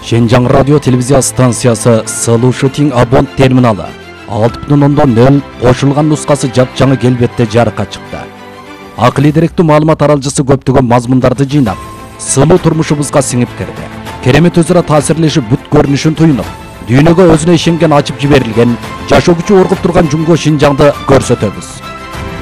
Шенжаң радио телевизия станциясы Слушатин абон терминалы 6.0 қошылған нұсқасы жап-жаңы келбетте жарыққа шықты. Ақылы деректүү маалымат аралжысы көптөгөн мазмундарды жыйнап, сылуу турмушубузга сиңип кирди. Керемет өзара таасирлешип бүт көрүнүшүн туюнуп, дүйнөгө өзүнө ишенген ачып жиберилген, жашоо күчү оргуп турган Жумго Шинжаңды көрсөтөбүз.